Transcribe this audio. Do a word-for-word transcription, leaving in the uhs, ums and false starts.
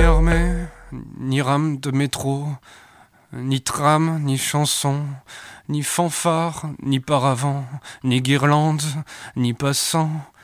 armée, ni rame de métro, ni tram, ni chanson, ni fanfare, ni paravent, ni guirlande, ni passant,